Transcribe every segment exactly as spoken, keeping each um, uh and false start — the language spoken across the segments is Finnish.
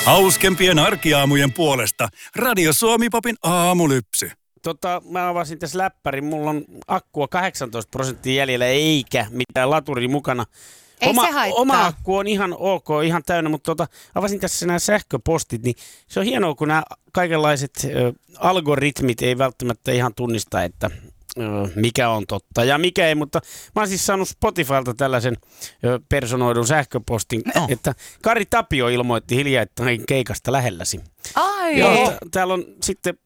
Hauskempien arkiaamujen puolesta Radio Suomi Popin aamulypsy. Tota, mä avasin tässä läppärin. Mulla on akkua kahdeksantoista prosenttia jäljellä, eikä mitään laturi mukana. Ei oma, se haittaa. Oma akku on ihan ok, ihan täynnä, mutta tota, avasin tässä nämä sähköpostit, niin se on hienoa, kun nämä kaikenlaiset ö, algoritmit ei välttämättä ihan tunnista, että ö, mikä on totta ja mikä ei, mutta mä oon siis saanut Spotifylta tällaisen ö, personoidun sähköpostin, no. että Kari Tapio ilmoitti hiljattain keikasta lähelläsi. Ai! Ja t- täällä on sitten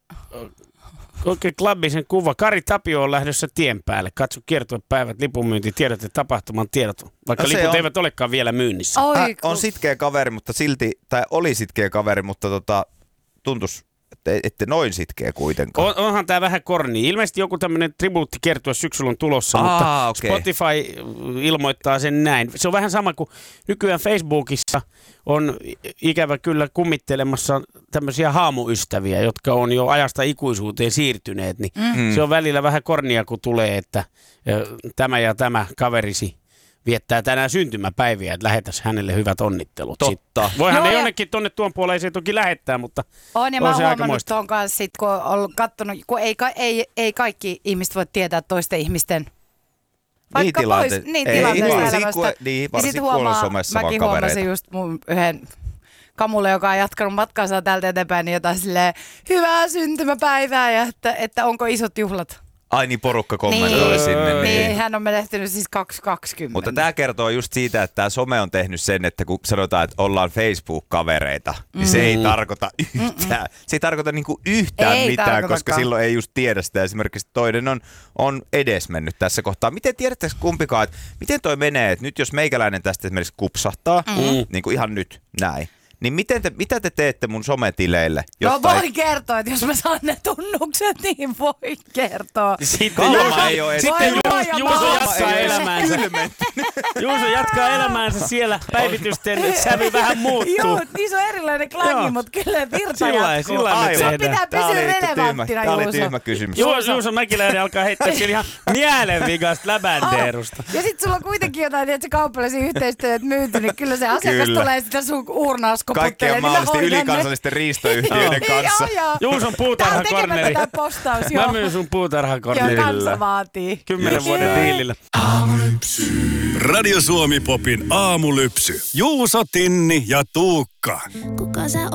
oikein klabbisen kuva. Kari Tapio on lähdössä tien päälle. Katso kiertuepäivät, lipunmyynti, tiedot ja tapahtuman tiedot. Vaikka no liput on, eivät olekaan vielä myynnissä. Hän on sitkeä kaveri, mutta silti, tai oli sitkeä kaveri, mutta tota, tuntuisi, että ette noin sitkeä kuitenkaan. On, onhan tää vähän korni. Ilmeisesti joku tämmöinen tribuuttikiertue syksyllä on tulossa, Aa, mutta okay. Spotify ilmoittaa sen näin. Se on vähän sama kuin nykyään Facebookissa on ikävä kyllä kummittelemassa tämmöisiä haamuystäviä, jotka on jo ajasta ikuisuuteen siirtyneet. Niin mm. Se on välillä vähän kornia, kun tulee, että tämä ja tämä kaverisi viettää tänään syntymäpäiviä, että lähetäs hänelle hyvät onnittelut. Totta. Sitten. Voihan no ne ja... jonnekin tonne tuon puoleiseen toki lähettää, mutta on, ja on mä se oon aika huomannut moista. tuon kanssa, sit, kun on ollut kattonut, kun ei, ei, ei kaikki ihmiset voi tietää toisten ihmisten vaikka niin pois, tilante- niin ei, tilanteesta varsinkin elämästä. kun- niin, Ja varsinkin sit kun on huomaa, somessa vaan mäkin kavereita. huomasin just mun yhden kamulle, joka on jatkanut matkaansa täältä eteenpäin, niin jotain silleen, hyvää syntymäpäivää ja että, että onko isot juhlat. Ai niin, porukka kommentoi niin, sinne. Niin. Niin. niin, hän on menehtynyt siis kaksi kaksikymmentä. Mutta tämä kertoo just siitä, että tämä some on tehnyt sen, että kun sanotaan, että ollaan Facebook-kavereita, niin mm. se ei tarkoita yhtään. Mm-mm. Se ei tarkoita niinku yhtään ei mitään, koska tarkoitakaan. silloin ei just tiedä sitä. Esimerkiksi toinen on, on edesmennyt tässä kohtaa. Miten tiedättekö kumpikaan, että miten toi menee, että nyt jos meikäläinen tästä esimerkiksi kupsahtaa, mm. niin kuin ihan nyt näin, niin miten te, mitä te teette mun sometileille? No voi kertoa, että jos mä saan ne tunnukset, niin voi kertoa. Sitten Kalma ei ole Sitten Voi, voi, Juuso, Juuso voi, jatkaa voi. elämäänsä. Juuso jatkaa elämäänsä siellä. Päivitysten sävy vähän muuttuu. Joo, niin se on erilainen klangi, Joo. mutta kyllä virta Sillä jatkuu. sillä me Sun tehdään. pitää Tää pysyä oli tyhmä, relevanttina, tää oli Juuso. tyhmä kysymys. Juuso, Juuso Mäkiläinen alkaa heittää siellä ihan mielenvikasta läbändeerusta. Ja sit sulla on kuitenkin jotain, että se kaupallisia yhteistyöt myyty, niin kyllä se asiakas Kyllä. tulee sitä sun uurnaas koputtelee. Kaikkien niin mä mahdollisten hoidan ne. ylikansallisten riistoyhtiöiden kanssa. Joo, joo. Juuson Tää on puutarhakorneri. tekemättä tää postaus, joo. Mä myyn sun Joo, puutarhakornerilla. kansa vaatii. Kymmenen vuoden diilillä. Radio Suomi Popin aamulypsy. Juuso, Tinni ja Tuukka. Kuka sä